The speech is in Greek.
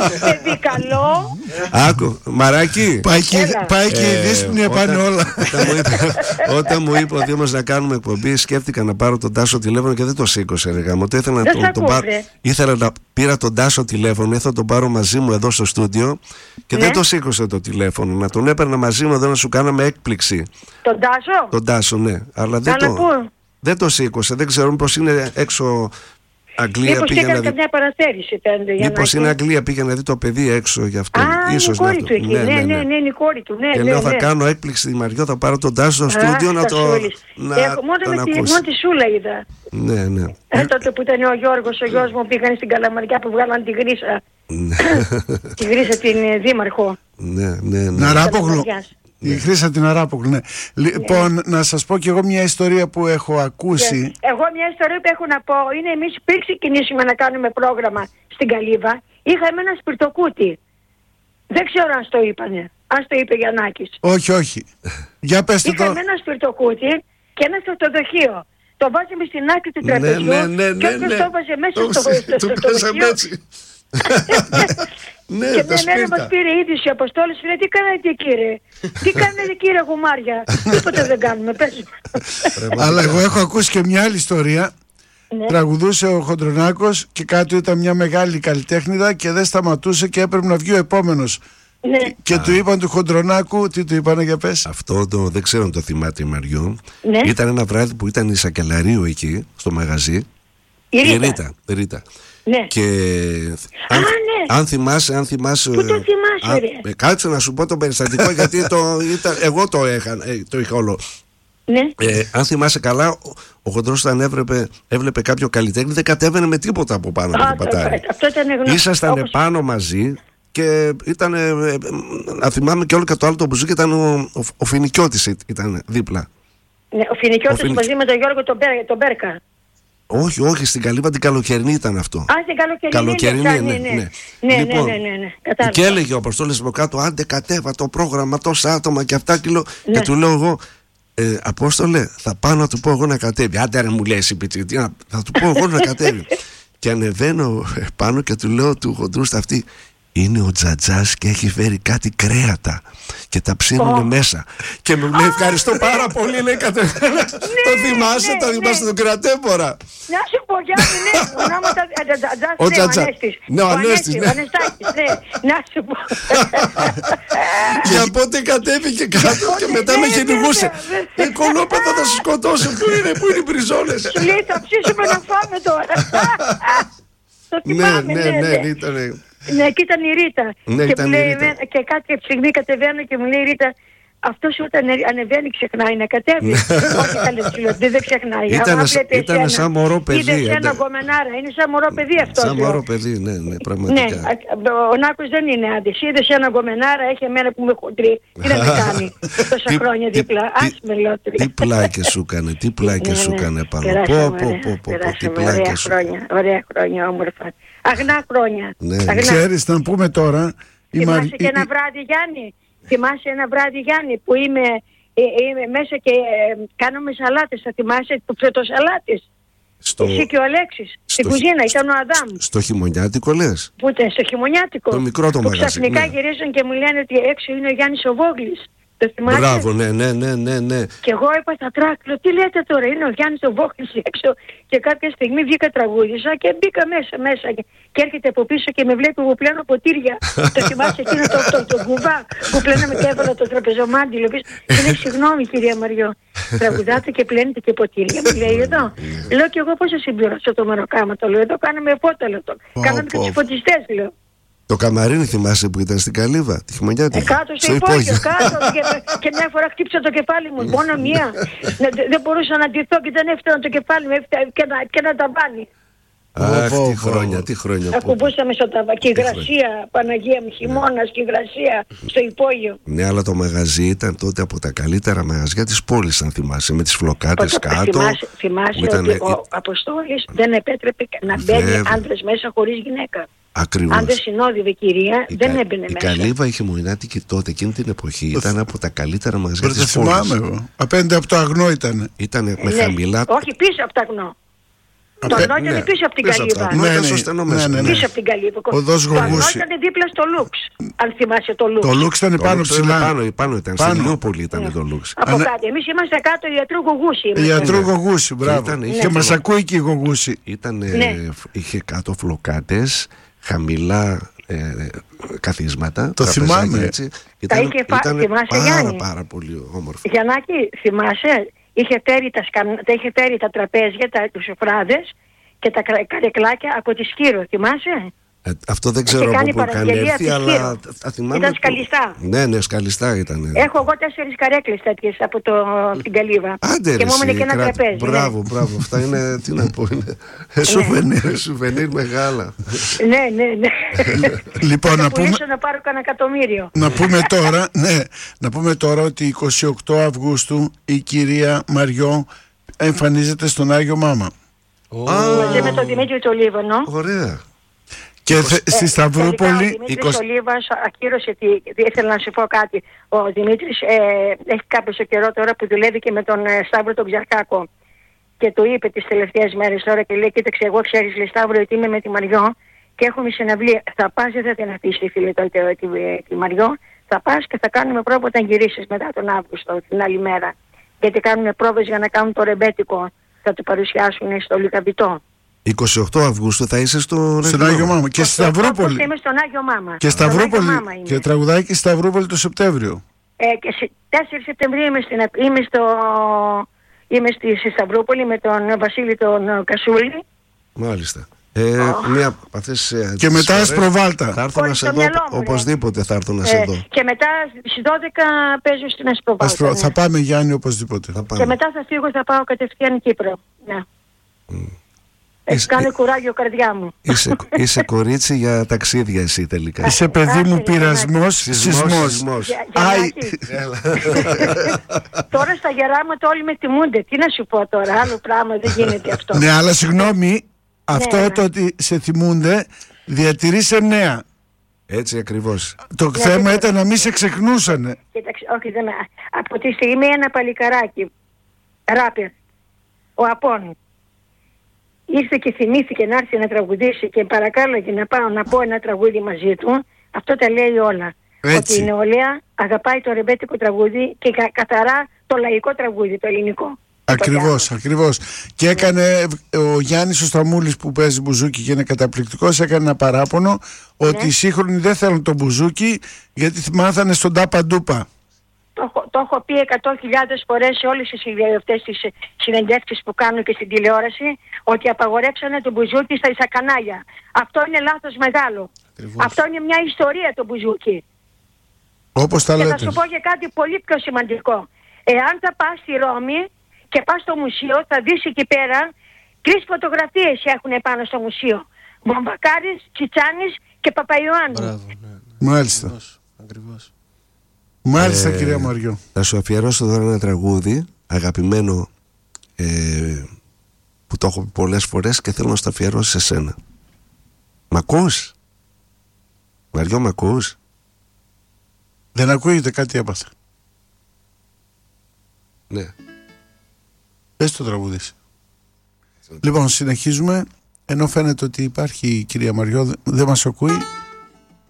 παιδί καλό. Άκου, Μαράκι. Πάει και η δύσπνοια πάνε όλα. Όταν μου είπε ο Δήμος να κάνουμε εκπομπή, σκέφτηκα να πάρω τον Τάσο τηλέφωνο και δεν το σήκωσε, ρε γάμο. Ήθελα να πήρα τον Τάσο τηλέφωνο, ήθελα να τον πάρω μαζί μου εδώ στο στούντιο και δεν το σήκωσε το τηλέφωνο. Να τον έπαιρνα μαζί μου εδώ να σου κάναμε έκπληξη. Τον Τάσο? Τον Τάσο, ναι. Αλλά δεν το σήκωσε. Δεν ξέρω πως είναι έξω. Αγγλία. Μήπως έκανε καμιά παραθέρηση. Μήπως είναι Αγγλία, πήγε να δει το παιδί έξω γι' αυτό. Ίσως είναι η κόρη του εκεί. Ναι, είναι η κόρη του. Και λέω θα κάνω έκπληξη τη Μαριό, θα πάρω τον Τάσο στο στούντιο να το μόνο τη Σούλα είδα. Ναι. Τότε που ήταν ο Γιώργος, ο γιος μου, πήγαν στην Καλαμαριά που βγάλαν τη Γρίσα. Τη Γρίσα την δήμαρχο. Ναι. Ναράπογλου. Η Χρύσα την Αράπογλου, ναι. Λοιπόν, να σας πω κι εγώ μια ιστορία που έχω ακούσει. Εγώ μια ιστορία που έχω να πω είναι εμείς πριν ξεκινήσουμε να κάνουμε πρόγραμμα στην Καλύβα, είχαμε ένα σπιρτοκούτι. Δεν ξέρω αν στο είπανε. Αν στο είπε Γιαννάκης. Όχι. Για πέστε το. Είχαμε ένα σπιρτοκούτι και ένα στρατοδοχείο. Το βάζαμε στην άκρη του τραπεζιού και όποιος το βάζε μέσα στο στρατοδοχείο. Και μια μέρα μας πήρε είδηση ο Αποστόλης, λέει τι κάνετε κύριε, τι κάνετε κύριε γουμάρια, τίποτα δεν κάνουμε, πες. Αλλά εγώ έχω ακούσει και μια άλλη ιστορία. Τραγουδούσε ο Χοντρονάκος και κάτω ήταν μια μεγάλη καλλιτέχνηδα και δεν σταματούσε και έπρεπε να βγει ο επόμενος. Και του είπαν του Χοντρονάκου, τι του είπανε για πες? Αυτό δεν ξέρω αν το θυμάται η Μαριό. Ήταν ένα βράδυ που ήταν η Σακελαρίου εκεί στο μαγαζί. Η Ρίτα. Ναι. Και αν θυμάσαι. Πού το θυμάσαι, ρε? Κάτσε να σου πω το περιστατικό γιατί εγώ το είχα όλο. Ναι. Αν θυμάσαι καλά, ο Χοντρός όταν έβλεπε κάποιο καλλιτέχνη δεν κατέβαινε με τίποτα από πάνω από το πατάρι. Ήσασταν πάνω μαζί και ήταν, να θυμάμαι και όλο και το άλλο το μπουζούκι ήταν ο Φινικιώτης ήταν δίπλα. Ναι, ο Φινικιώτης μαζί με τον Γιώργο τον Μπέρκα. Όχι, στην Καλύβα την καλοκαιρινή ήταν αυτό. Στην καλοκαιρινή. Ναι. Λοιπόν, και έλεγε ο Αποστόλης από κάτω, άντε κατέβα το πρόγραμμα, τόσα άτομα και αυτά και του λέω εγώ, Απόστολε, θα πάω να του πω εγώ να κατέβει. Άντε ρε μου λέει εσύ πιτσί, θα του πω εγώ να κατέβει. Και ανεβαίνω πάνω και του λέω του χοντρού στα αυτή, είναι ο Τζατζάς και έχει φέρει κάτι κρέατα και τα ψήνουν μέσα. Και μου λέει ευχαριστώ πάρα πολύ, λέει κατευθείαν. Το θυμάσαι τον κρατέμπορα. Να σου πω Γιάννη, ναι, ονόματα ο Τζατζάς. Ναι, ο Ανέστης. Να σου πω. Για πότε κατέβηκε κάτω και μετά με κυνηγούσε. Κολόπεδα θα σου σκοτώσω. Πού είναι οι μπριζόλες? Σου λέει θα ψήσουμε να φάμε τώρα. Το θυμάμαι, ναι, ήτανε. Ναι, εκεί ήταν η Ρίτα. Και κάποια στιγμή κατεβαίνω και μου λέει η Ρίτα, αυτός όταν ανεβαίνει ξεχνάει να κατέβει. Όχι καλές, δεν ξεχνάει. Ήταν σαν μωρό παιδί. Είδες ένα γκομενάρα, είναι σαν μωρό παιδί αυτό. Σαν μωρό παιδί, ναι, πραγματικά. Ναι, ο Νάκος δεν είναι άντης. Είδες ένα γκομενάρα, έχει εμένα που με χοντρεί. Τι να με κάνει τόσα χρόνια δίπλα. Ας με λέω. Τι πλάκες σου έκανε, τι πλάκες σου έκανε πάνω. Ωραία χρόνια, όμορφα. Αγνά χρόνια. Ξέρεις να πούμε τώρα. Θυμάσαι και ένα βράδυ Γιάννη. Θυμάσαι ένα βράδυ Γιάννη που είμαι μέσα και κάνουμε σαλάτες. Θα θυμάσαι το ψωτοσαλάτες? Εσύ και ο Αλέξης. Στην κουζίνα ήταν ο Αδάμ. Στο χειμωνιάτικο λες? Πού ήταν στο χειμωνιάτικο? Το μικρό το μαγαζί. Ξαφνικά γυρίζουν και μου λένε ότι έξω είναι ο Γιάννης ο Βόγλης. Το θυμάσαι? Μπράβο, ναι. Και εγώ είπα στα τράκλο, τι λέτε τώρα, είναι ο Γιάννης ο Βόγλης έξω. Και κάποια στιγμή βγήκα τραγούδισα και μπήκα μέσα. Και έρχεται από πίσω και με βλέπει που πλένω ποτήρια. Το θυμάσαι εκείνο το κουβά που πλέναμε και έβαλα το τραπεζομάντιλο πίσω. Και λέει συγγνώμη κυρία Μαριό, τραγουδάτε και πλένετε και ποτήρια. Μου λέει εδώ. Λέω και εγώ πώς θα συμπληρώσω το μεροκάματο. Λέω εδώ κάναμε φώτα. Κάναμε και τους φωτιστές λέω. Το καμαρίνι θυμάσαι που ήταν στην Καλύβα, τη χειμωνιάτικη? Κάτω στο υπόγειο, κάτω. Και μια φορά χτύπησα το κεφάλι μου, μόνο μία. Δεν μπορούσα να ντυθώ και δεν έφτανα το κεφάλι μου και να ταβάνι. Αχ, τι χρόνια. Ακουμπούσαμε στο ταβάνι. Και υγρασία, Παναγία μου, χειμώνας και υγρασία στο υπόγειο. Ναι, αλλά το μαγαζί ήταν τότε από τα καλύτερα μαγαζιά της πόλης, αν θυμάσαι, με τις φλοκάτες κάτω. Θυμάσαι ότι ο Αποστόλης δεν επέτρεπε να μπαίνει άντρες μέσα χωρίς γυναίκα. Ακριβώς. Αν δεν συνόδευε κυρία, δεν έμπαινε μέσα. Η Καλύβα είχε χειμωνιάτικη τότε, εκείνη την εποχή. Ήταν από τα καλύτερα μαγαζιά της πόλης. Θυμάμαι εγώ. Απέναντι από το Αγνό ήταν. Ήταν με χαμηλά. Όχι, πίσω από το Αγνό. Το Αρνό ήταν πίσω από την Καλύβα. Πίσω από την Καλύβα. Οδός Γογούση. Το Αρνό ήταν δίπλα στο Λούξ. Αν θυμάσαι το Λούξ. Το Λούξ ήταν πάνω ψηλά. Πάνω ήταν. Στην Λιούπολη ήταν το Λούξ. Από κάτω. Εμείς είμαστε κάτω Ιατρού Γογούση. Ιατρού Γογούση, μπράβο. Και μας ακούει και η Γογούση. Είχε κάτω φλοκάτες, χαμηλά καθίσματα. Το θυμάμαι. Τα είχε ήταν πάρα πολύ όμορφο. Γιαννάκη, θυμάσαι? Είχε φέρει τα τραπέζια, τους σοφράδες και τα καρεκλάκια από τη Σκύρο, θυμάσαι? Αυτό δεν ξέρω από πού είχαν έρθει, αλλά θυμάμαι. Ήταν σκαλιστά. Ναι, σκαλιστά ήταν. Έχω εγώ 4 καρέκλες τέτοιες από την Καλύβα. Άντε, και μου έμεινε και ένα τραπέζι. Μπράβο. Αυτά είναι, τι να πω, είναι σουβενίρ μεγάλα. Ναι. Λοιπόν, να πάρω κανένα εκατομμύριο. Να πούμε τώρα ότι 28 Αυγούστου η κυρία Μαριό εμφανίζεται στον Άγιο Μάμα. Μαζί με τον Δημήτρη το Λίβανο. Ωραία. Και στη Σταυρούπολη. Ο Δημήτρης ο Λίβας ακύρωσε ήθελα να σου πω κάτι. Ο Δημήτρης έχει κάποιο καιρό τώρα που δουλεύει και με τον Σταύρο τον Ξαρκάκο. Και του είπε τις τελευταίες μέρες τώρα και λέει: κοίταξε, εγώ ξέρεις, λέει Σταύρο, ότι είμαι με τη Μαριό και έχουμε συναυλία. Θα πας, δεν θα την αφήσει τη φίλη τη Μαριό. Θα πας και θα κάνουμε πρόβα όταν γυρίσεις μετά τον Αύγουστο, την άλλη μέρα. Γιατί κάνουν πρόβες για να κάνουν το ρεμπέτικο. Θα το παρουσιάσουν στο Λυκαβητό. 28 Αυγούστου θα είσαι στον Άγιο Μάμα. Και στη Σταυρούπολη. Είμαι στον Άγιο Μάμα. Και Σταυρούπολη. Και τραγουδάει και στη Σταυρούπολη το Σεπτέμβριο. Και 4 Σεπτεμβρίου είμαι στη Σταυρούπολη με τον Βασίλη τον Κασούλη. Μάλιστα. Και μετά Ασπροβάλτα. Θα έρθω να σε δω. Οπωσδήποτε θα έρθω να σε δω. Και μετά στις 12 παίζω στην Ασπροβάλτα. Θα πάμε, Γιάννη, οπωσδήποτε. Και μετά θα φύγω, θα πάω κατευθείαν Κύπρο. Κάνε κουράγιο καρδιά μου. Είσαι κορίτσι για ταξίδια εσύ τελικά. Είσαι παιδί μου πειρασμός, σεισμός. Τώρα στα γεράματα όλοι με τιμούνται. Τι να σου πω τώρα, άλλο πράγμα δεν γίνεται αυτό. Ναι, αλλά συγγνώμη, αυτό το ότι σε θυμούνται διατηρείς νέα. Έτσι ακριβώς. Το θέμα ήταν να μην σε ξεχνούσανε. Κοίταξε, όχι, από τη στιγμή ένα παλικαράκι, ράπερ, ο Απών, ήρθε και θυμήθηκε να έρθει να τραγουδήσει και παρακάλαγε να πάω να πω ένα τραγούδι μαζί του. Αυτό τα λέει όλα. Έτσι. Ότι η νεολαία αγαπάει το ρεμπέτικο τραγούδι και καθαρά το λαϊκό τραγούδι, το ελληνικό. Ακριβώς. Και έκανε ο Γιάννης ο Σταμούλης που παίζει μπουζούκι και είναι καταπληκτικός, έκανε ένα παράπονο ότι οι σύγχρονοι δεν θέλουν το μπουζούκι γιατί μάθανε στον τάπα ντούπα. Το έχω πει 100.000 φορές σε όλες αυτές τις συνεντεύξεις που κάνω και στην τηλεόραση, ότι απαγορέψανε το μπουζούκι στα Ισακανάλια. Αυτό είναι λάθος μεγάλο. Ακριβώς. Αυτό είναι μια ιστορία το μπουζούκι. Όπως τα λέτε. Και θα σου πω για κάτι πολύ πιο σημαντικό. Εάν θα πας στη Ρώμη και πας στο μουσείο, θα δεις εκεί πέρα 3 φωτογραφίες έχουν πάνω στο μουσείο. Βομβακάρης, Τσιτσάνης και Παπαϊωάννου. Μπράβο, ναι. Μάλιστα. Ακριβώς. Μάλιστα, κυρία Μαριό. Θα σου αφιερώσω τώρα ένα τραγούδι αγαπημένο που το έχω πει πολλές φορές και θέλω να στο αφιερώσω σε σένα. Μ' ακούς? Μαριό, μ' ακούς? Δεν ακούγεται, κάτι έπαθε. Ναι. Πες το τραγούδι. Λοιπόν, συνεχίζουμε. Ενώ φαίνεται ότι υπάρχει η κυρία Μαριό, δεν μας ακούει.